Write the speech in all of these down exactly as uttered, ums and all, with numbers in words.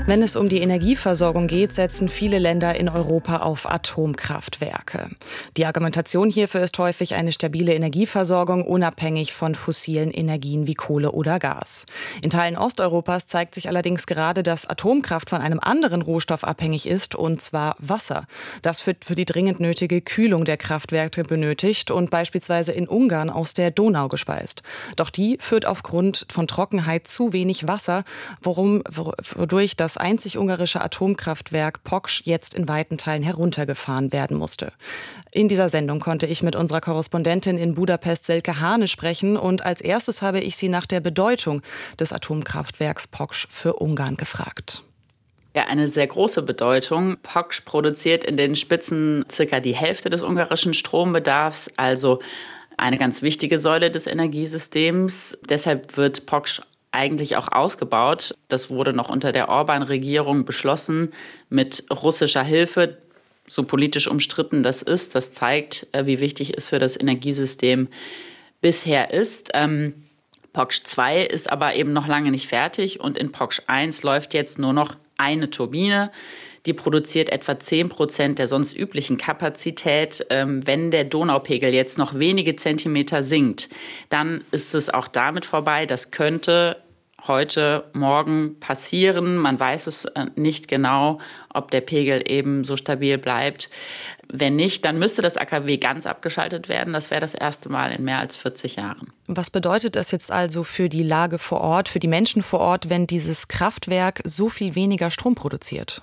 Wenn es um die Energieversorgung geht, setzen viele Länder in Europa auf Atomkraftwerke. Die Argumentation hierfür ist häufig eine stabile Energieversorgung, unabhängig von fossilen Energien wie Kohle oder Gas. In Teilen Osteuropas zeigt sich allerdings gerade, dass Atomkraft von einem anderen Rohstoff abhängig ist, und zwar Wasser. Das wird für die dringend nötige Kühlung der Kraftwerke benötigt und beispielsweise in Ungarn aus der Donau gespeist. Doch die führt aufgrund von Trockenheit zu wenig Wasser, worum, wodurch das einzig ungarische Atomkraftwerk Poksch jetzt in weiten Teilen heruntergefahren werden musste. In dieser Sendung konnte ich mit unserer Korrespondentin in Budapest, Silke Hane, sprechen, und als erstes habe ich sie nach der Bedeutung des Atomkraftwerks Poksch für Ungarn gefragt. Ja, eine sehr große Bedeutung. Poksch produziert in den Spitzen circa die Hälfte des ungarischen Strombedarfs, also eine ganz wichtige Säule des Energiesystems. Deshalb wird Poksch eigentlich auch ausgebaut. Das wurde noch unter der Orbán-Regierung beschlossen mit russischer Hilfe. So politisch umstritten das ist, das zeigt, wie wichtig es für das Energiesystem bisher ist. Ähm, Poksch zwei ist aber eben noch lange nicht fertig und in Poksch eins läuft jetzt nur noch eine Turbine. Die produziert etwa zehn Prozent der sonst üblichen Kapazität. Ähm, wenn der Donaupegel jetzt noch wenige Zentimeter sinkt, dann ist es auch damit vorbei. Das könnte heute, morgen passieren. Man weiß es nicht genau, ob der Pegel eben so stabil bleibt. Wenn nicht, dann müsste das A K W ganz abgeschaltet werden. Das wäre das erste Mal in mehr als vierzig Jahren. Was bedeutet das jetzt also für die Lage vor Ort, für die Menschen vor Ort, wenn dieses Kraftwerk so viel weniger Strom produziert?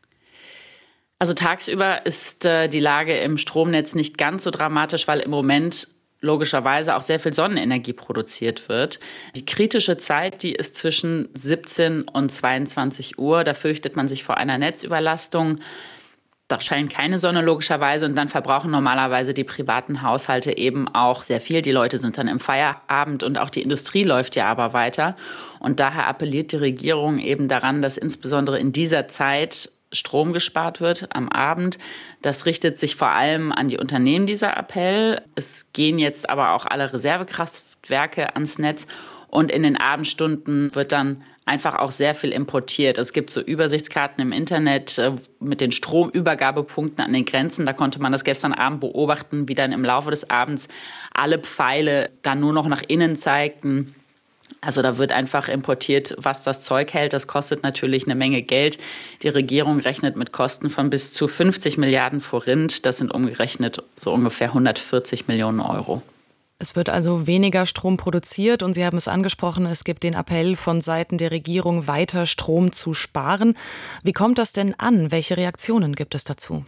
Also tagsüber ist äh, die Lage im Stromnetz nicht ganz so dramatisch, weil im Moment logischerweise auch sehr viel Sonnenenergie produziert wird. Die kritische Zeit, die ist zwischen siebzehn und zweiundzwanzig Uhr. Da fürchtet man sich vor einer Netzüberlastung. Da scheint keine Sonne logischerweise und dann verbrauchen normalerweise die privaten Haushalte eben auch sehr viel. Die Leute sind dann im Feierabend und auch die Industrie läuft ja aber weiter. Und daher appelliert die Regierung eben daran, dass insbesondere in dieser Zeit Strom gespart wird am Abend. Das richtet sich vor allem an die Unternehmen, dieser Appell. Es gehen jetzt aber auch alle Reservekraftwerke ans Netz und in den Abendstunden wird dann einfach auch sehr viel importiert. Es gibt so Übersichtskarten im Internet mit den Stromübergabepunkten an den Grenzen. Da konnte man das gestern Abend beobachten, wie dann im Laufe des Abends alle Pfeile dann nur noch nach innen zeigten. Also da wird einfach importiert, was das Zeug hält. Das kostet natürlich eine Menge Geld. Die Regierung rechnet mit Kosten von bis zu fünfzig Milliarden Forint. Das sind umgerechnet so ungefähr hundertvierzig Millionen Euro. Es wird also weniger Strom produziert und Sie haben es angesprochen, es gibt den Appell von Seiten der Regierung, weiter Strom zu sparen. Wie kommt das denn an? Welche Reaktionen gibt es dazu?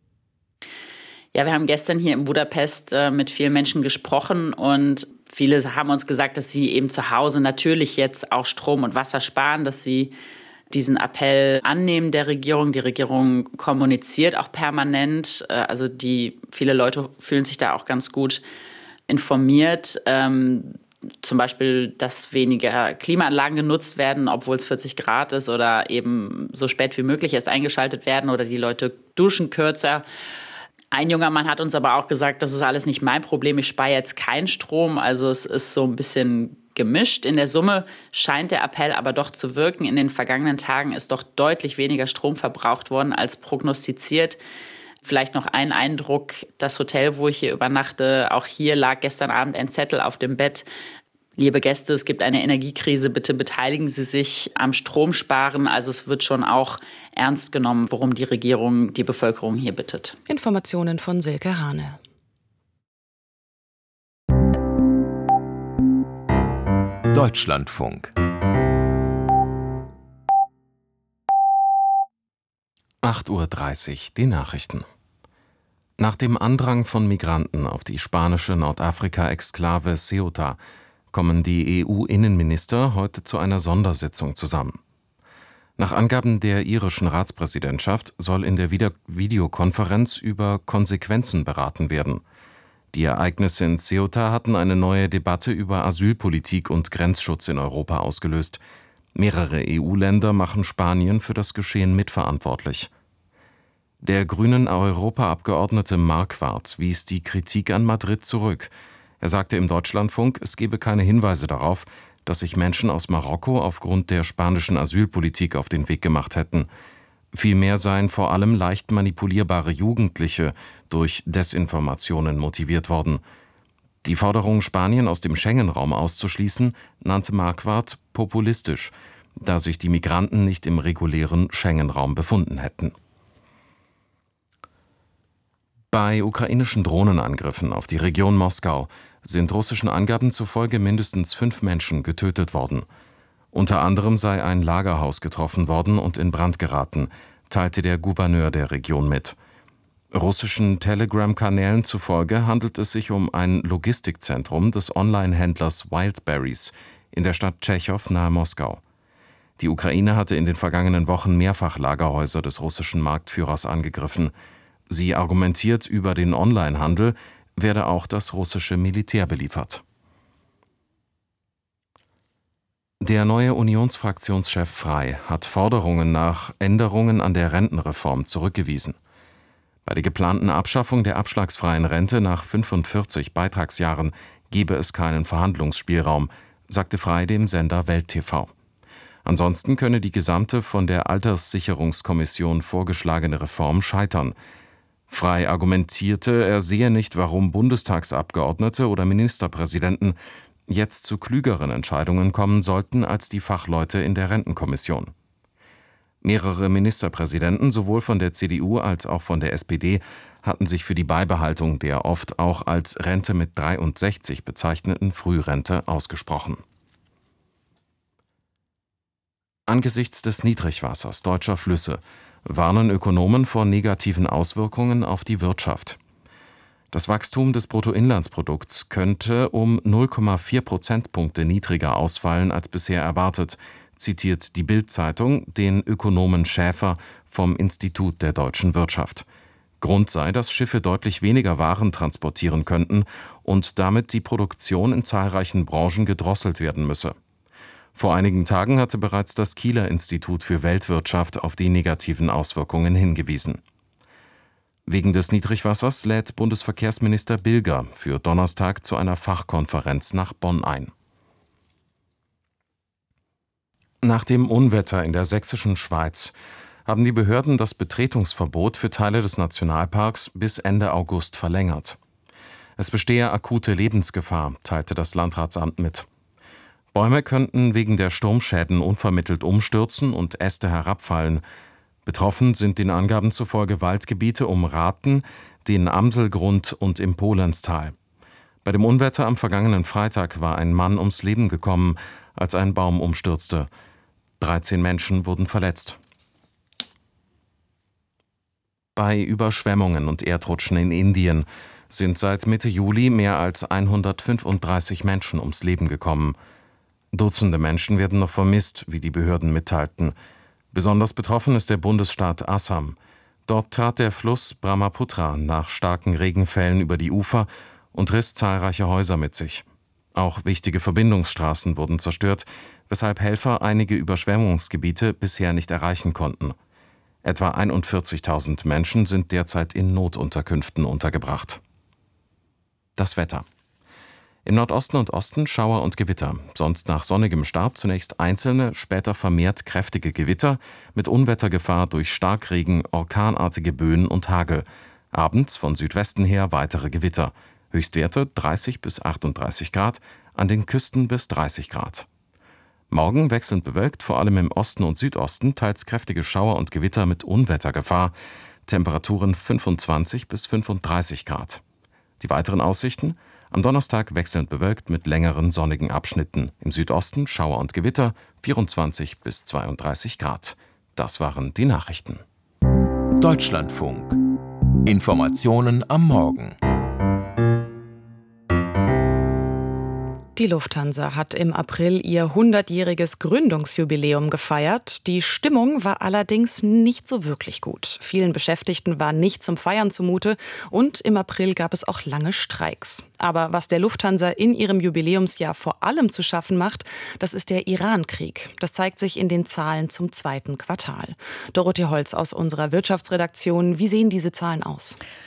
Ja, wir haben gestern hier in Budapest äh, mit vielen Menschen gesprochen und viele haben uns gesagt, dass sie eben zu Hause natürlich jetzt auch Strom und Wasser sparen, dass sie diesen Appell annehmen der Regierung. Die Regierung kommuniziert auch permanent. Also die, viele Leute fühlen sich da auch ganz gut informiert. Ähm, zum Beispiel, dass weniger Klimaanlagen genutzt werden, obwohl es vierzig Grad ist oder eben so spät wie möglich erst eingeschaltet werden oder die Leute duschen kürzer. Ein junger Mann hat uns aber auch gesagt, das ist alles nicht mein Problem, ich spare jetzt keinen Strom. Also es ist so ein bisschen gemischt. In der Summe scheint der Appell aber doch zu wirken. In den vergangenen Tagen ist doch deutlich weniger Strom verbraucht worden als prognostiziert. Vielleicht noch ein Eindruck, das Hotel, wo ich hier übernachte, auch hier lag gestern Abend ein Zettel auf dem Bett. Liebe Gäste, es gibt eine Energiekrise, bitte beteiligen Sie sich am Stromsparen. Also es wird schon auch ernst genommen, worum die Regierung die Bevölkerung hier bittet. Informationen von Silke Hane. Deutschlandfunk. acht Uhr dreißig, die Nachrichten. Nach dem Andrang von Migranten auf die spanische Nordafrika-Exklave Ceuta kommen die E U-Innenminister heute zu einer Sondersitzung zusammen. Nach Angaben der irischen Ratspräsidentschaft soll in der Videokonferenz über Konsequenzen beraten werden. Die Ereignisse in Ceuta hatten eine neue Debatte über Asylpolitik und Grenzschutz in Europa ausgelöst. Mehrere E U-Länder machen Spanien für das Geschehen mitverantwortlich. Der grünen Europaabgeordnete Marquardt wies die Kritik an Madrid zurück. Er sagte im Deutschlandfunk, es gebe keine Hinweise darauf, dass sich Menschen aus Marokko aufgrund der spanischen Asylpolitik auf den Weg gemacht hätten. Vielmehr seien vor allem leicht manipulierbare Jugendliche durch Desinformationen motiviert worden. Die Forderung, Spanien aus dem Schengen-Raum auszuschließen, nannte Marquardt populistisch, da sich die Migranten nicht im regulären Schengen-Raum befunden hätten. Bei ukrainischen Drohnenangriffen auf die Region Moskau sind russischen Angaben zufolge mindestens fünf Menschen getötet worden. Unter anderem sei ein Lagerhaus getroffen worden und in Brand geraten, teilte der Gouverneur der Region mit. Russischen Telegram-Kanälen zufolge handelt es sich um ein Logistikzentrum des Online-Händlers Wildberries in der Stadt Tschechow nahe Moskau. Die Ukraine hatte in den vergangenen Wochen mehrfach Lagerhäuser des russischen Marktführers angegriffen. Sie argumentiert, über den Onlinehandel werde auch das russische Militär beliefert. Der neue Unionsfraktionschef Frey hat Forderungen nach Änderungen an der Rentenreform zurückgewiesen. Bei der geplanten Abschaffung der abschlagsfreien Rente nach fünfundvierzig Beitragsjahren gebe es keinen Verhandlungsspielraum, sagte Frey dem Sender Welt T V. Ansonsten könne die gesamte von der Alterssicherungskommission vorgeschlagene Reform scheitern. Frey argumentierte, er sehe nicht, warum Bundestagsabgeordnete oder Ministerpräsidenten jetzt zu klügeren Entscheidungen kommen sollten als die Fachleute in der Rentenkommission. Mehrere Ministerpräsidenten, sowohl von der C D U als auch von der S P D, hatten sich für die Beibehaltung der oft auch als Rente mit dreiundsechzig bezeichneten Frührente ausgesprochen. Angesichts des Niedrigwassers deutscher Flüsse warnen Ökonomen vor negativen Auswirkungen auf die Wirtschaft. Das Wachstum des Bruttoinlandsprodukts könnte um null Komma vier Prozentpunkte niedriger ausfallen als bisher erwartet, zitiert die Bild-Zeitung den Ökonomen Schäfer vom Institut der deutschen Wirtschaft. Grund sei, dass Schiffe deutlich weniger Waren transportieren könnten und damit die Produktion in zahlreichen Branchen gedrosselt werden müsse. Vor einigen Tagen hatte bereits das Kieler Institut für Weltwirtschaft auf die negativen Auswirkungen hingewiesen. Wegen des Niedrigwassers lädt Bundesverkehrsminister Bilger für Donnerstag zu einer Fachkonferenz nach Bonn ein. Nach dem Unwetter in der sächsischen Schweiz haben die Behörden das Betretungsverbot für Teile des Nationalparks bis Ende August verlängert. Es bestehe akute Lebensgefahr, teilte das Landratsamt mit. Bäume könnten wegen der Sturmschäden unvermittelt umstürzen und Äste herabfallen. Betroffen sind den Angaben zufolge Waldgebiete um Rathen, den Amselgrund und im Polenstal. Bei dem Unwetter am vergangenen Freitag war ein Mann ums Leben gekommen, als ein Baum umstürzte. dreizehn Menschen wurden verletzt. Bei Überschwemmungen und Erdrutschen in Indien sind seit Mitte Juli mehr als hundertfünfunddreißig Menschen ums Leben gekommen. Dutzende Menschen werden noch vermisst, wie die Behörden mitteilten. Besonders betroffen ist der Bundesstaat Assam. Dort trat der Fluss Brahmaputra nach starken Regenfällen über die Ufer und riss zahlreiche Häuser mit sich. Auch wichtige Verbindungsstraßen wurden zerstört, weshalb Helfer einige Überschwemmungsgebiete bisher nicht erreichen konnten. Etwa einundvierzigtausend Menschen sind derzeit in Notunterkünften untergebracht. Das Wetter. Im Nordosten und Osten Schauer und Gewitter, sonst nach sonnigem Start zunächst einzelne, später vermehrt kräftige Gewitter mit Unwettergefahr durch Starkregen, orkanartige Böen und Hagel. Abends von Südwesten her weitere Gewitter. Höchstwerte dreißig bis achtunddreißig Grad, an den Küsten bis dreißig Grad. Morgen wechselnd bewölkt, vor allem im Osten und Südosten, teils kräftige Schauer und Gewitter mit Unwettergefahr. Temperaturen fünfundzwanzig bis fünfunddreißig Grad. Die weiteren Aussichten: am Donnerstag wechselnd bewölkt mit längeren sonnigen Abschnitten. Im Südosten Schauer und Gewitter, vierundzwanzig bis zweiunddreißig Grad. Das waren die Nachrichten. Deutschlandfunk. Informationen am Morgen. Die Lufthansa hat im April ihr hundertjähriges Gründungsjubiläum gefeiert. Die Stimmung war allerdings nicht so wirklich gut. Vielen Beschäftigten war nicht zum Feiern zumute und im April gab es auch lange Streiks. Aber was der Lufthansa in ihrem Jubiläumsjahr vor allem zu schaffen macht, das ist der Iran-Krieg. Das zeigt sich in den Zahlen zum zweiten Quartal. Dorothee Holz aus unserer Wirtschaftsredaktion. Wie sehen diese Zahlen aus?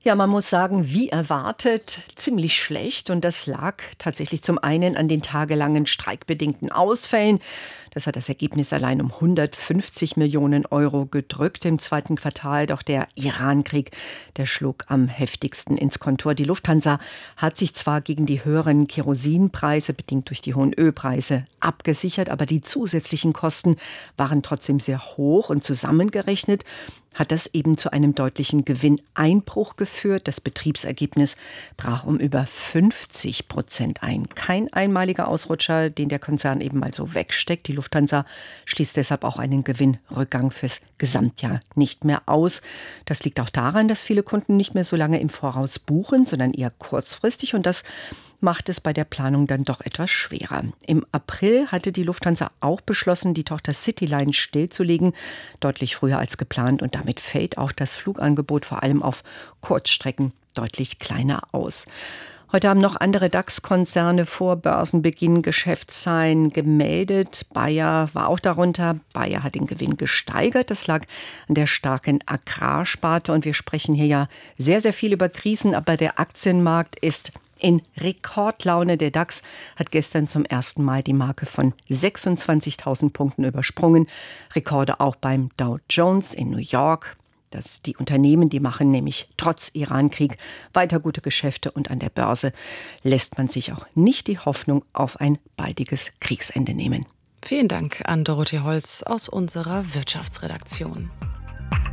Ja, man muss sagen, wie erwartet, ziemlich schlecht. Und das lag tatsächlich zum einen an den tagelangen streikbedingten Ausfällen. Das hat das Ergebnis allein um hundertfünfzig Millionen Euro gedrückt im zweiten Quartal. Doch der Irankrieg, der schlug am heftigsten ins Kontor. Die Lufthansa hat sich zwar gegen die höheren Kerosinpreise, bedingt durch die hohen Ölpreise, abgesichert, aber die zusätzlichen Kosten waren trotzdem sehr hoch und zusammengerechnet hat das eben zu einem deutlichen Gewinneinbruch geführt. Das Betriebsergebnis brach um über fünfzig Prozent ein. Kein einmaliger Ausrutscher, den der Konzern eben mal so wegsteckt. Die Lufthansa schließt deshalb auch einen Gewinnrückgang fürs Gesamtjahr nicht mehr aus. Das liegt auch daran, dass viele Kunden nicht mehr so lange im Voraus buchen, sondern eher kurzfristig, und das macht es bei der Planung dann doch etwas schwerer. Im April hatte die Lufthansa auch beschlossen, die Tochter Cityline stillzulegen, deutlich früher als geplant, und damit fällt auch das Flugangebot vor allem auf Kurzstrecken deutlich kleiner aus. Heute haben noch andere DAX-Konzerne vor Börsenbeginn Geschäftszahlen gemeldet. Bayer war auch darunter. Bayer hat den Gewinn gesteigert. Das lag an der starken Agrarsparte. Und wir sprechen hier ja sehr, sehr viel über Krisen, aber der Aktienmarkt ist in Rekordlaune. Der DAX hat gestern zum ersten Mal die Marke von sechsundzwanzigtausend Punkten übersprungen. Rekorde auch beim Dow Jones in New York. Das die Unternehmen, die machen nämlich trotz Irankrieg weiter gute Geschäfte, und an der Börse lässt man sich auch nicht die Hoffnung auf ein baldiges Kriegsende nehmen. Vielen Dank an Dorothee Holz aus unserer Wirtschaftsredaktion.